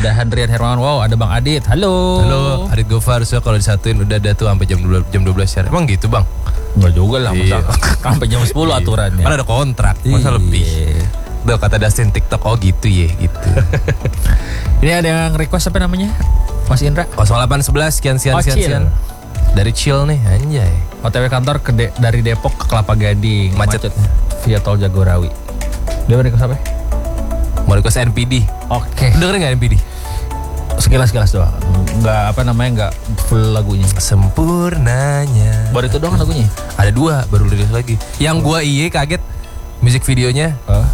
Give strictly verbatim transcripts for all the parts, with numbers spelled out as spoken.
Ada Handrian Hermawan, wow, ada Bang Adit. Halo. Halo, Adit Gofar. So kalau disatuin udah ada tuh sampai jam dua belas share. Emang gitu, Bang? Enggak juga lah, masa Iya. sampai jam sepuluh aturannya. Kan ada kontrak, masa Iya. lebih. Tuh kata Dustin TikTok, oh gitu ya, gitu. Ini ada yang request apa namanya? Mas Indra. nol delapan sebelas sekian sekian Oh, sekian, chill. sekian. Dari chill nih, anjay. O T W kantor ke De- dari Depok ke Kelapa Gading. Macet. Via tol Jagorawi. Dia request apa? Mau request N P D. Oke. Dengerin gak N P D? Sekilas-sekilas doang. Enggak apa namanya, enggak full lagunya. Sempurnanya. Baru itu doang lagunya. Ada dua, baru rilis lagi. Yang gua iye kaget, musik videonya Oh.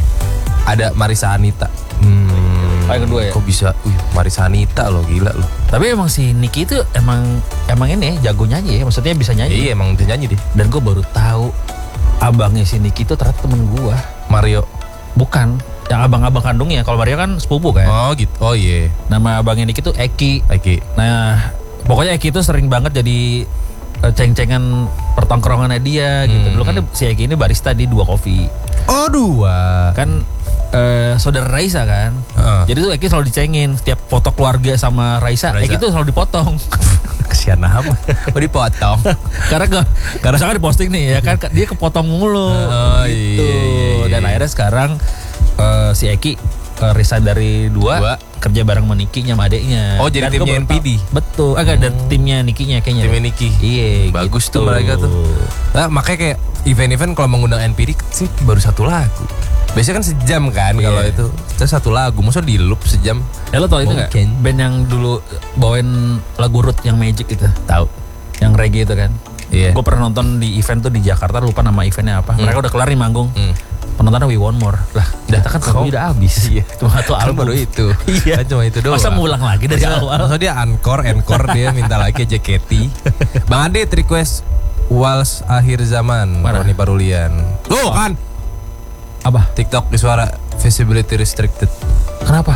ada Marisa Anita. Hmm, Oh, yang kedua ya? Kok bisa? Wih, Marisa Anita loh, gila loh. Tapi emang si Niki itu emang emang ini ya, jago nyanyi ya, maksudnya bisa nyanyi. Iya, emang dia nyanyi deh. Dan gue baru tahu abangnya si Niki itu ternyata temen gue. Mario. Bukan, yang abang-abang kandungnya. Kalau Mario kan sepupu kan. Oh gitu. Oh iya. Nama abangnya Niki tuh Eki. Oke. Nah, pokoknya Eki itu sering banget jadi eh, ceng-cengan pertongkrongannya dia gitu. Hmm. Dulu kan si Eki ini barista di Dua Coffee. Oh dua. Kan eh, saudara Raisa kan. Heeh. Jadi tuh Eki selalu dicengin setiap foto keluarga sama Raisa, Raisa. Eki tuh selalu dipotong. Kesian apa? Mau dipotong. Karena ke, karena misalkan diposting nih ya kan, dia kepotong mulu Oh, gitu. iya, iya, iya. Dan akhirnya sekarang eh, si Eki eh, resign dari dua, Dua. kerja bareng sama Nikinya sama adeknya. Oh, jadi Dan timnya gua baru N P D? tahu- Betul, agak dari timnya Nikinya kayaknya. Timnya Niki. Iya, Bagus gitu. tuh mereka tuh. Nah, makanya kayak event-event kalau mengundang N P D sih baru satu lagu. Biasanya kan sejam kan Iya. kalau itu. Itu satu lagu, masa di loop sejam? Ya lo tau itu nggak? Mungkin. Band yang dulu bawain lagu Root yang Magic itu, Tahu. yang reggae itu kan. Iya. Gue pernah nonton di event tuh di Jakarta, lupa nama eventnya apa. Mereka udah kelar nih manggung. Hmm. Penontonnya We Want More. Lah, kita kan lagunya udah habis. Iya. Cuma satu Kan album. baru itu. Iya. Kan cuma itu doang. Masa mau ulang lagi dari awal? Masa dia encore, encore dia minta lagi J K T. Bang Adit request Wals Akhir Zaman. Mana? Roni Parulian. Loh kan Apa? TikTok di suara visibility restricted. Kenapa?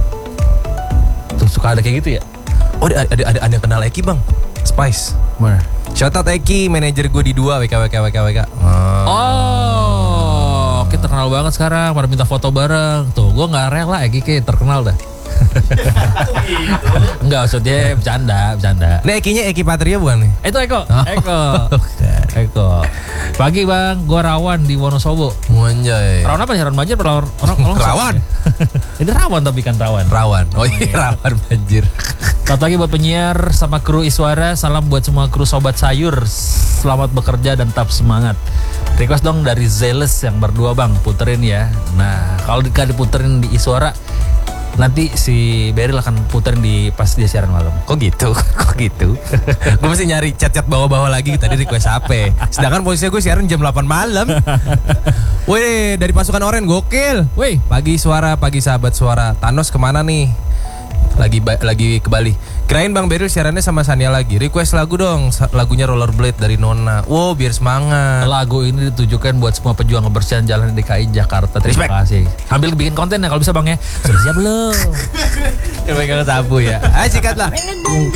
Tuh suka ada kayak gitu ya? Oh ada ada ada, ada yang kenal Eki bang. Spice. Mana? Shout out Eki, manajer gue di dua W K W K W K W K. Oh. Oh, kita terkenal banget sekarang. Pada minta foto bareng. Tuh, gue nggak rela Eki kayak terkenal dah. Enggak, maksudnya bercanda, bercanda. Ini Ekinya Eki Patria bukan nih? Itu Eko, Oh. Eko, Eko. Pagi bang, gue rawan di Wonosobo. Wanjay. Rawan apa sih? Rawan banjir? Rawan, orang, orang Rawan. Ini rawan tapi kan rawan. Rawan. Oh iya rawan banjir. Selamat pagi buat penyiar sama kru Iswara. Salam buat semua kru Sobat Sayur. Selamat bekerja dan tetap semangat. Request dong dari Zealous yang berdua bang, puterin ya. Nah kalau gak diputerin di Iswara, nanti si Beryl akan puterin di pas dia siaran malam. Kok gitu? Kok gitu? Gue mesti nyari chat-chat bawah-bawah lagi tadi request apa. Sedangkan posisinya gue siaran jam delapan malam. Wih, dari pasukan Oren gokil. Wih, Pagi suara, pagi sahabat suara. Thanos kemana nih? Lagi ba- lagi ke Bali. Kirain Bang Beryl siarannya sama Sania lagi. Request lagu dong, sa- lagunya Rollerblade dari Nona. Wow, biar semangat. lagu ini ditujukan buat semua pejuang kebersihan jalan di D K I Jakarta. Terima Respect. kasih. Sambil bikin konten ya kalau bisa bang ya. Sudah siap belum? Ya pegang sapu ya. Ayo sikat lah.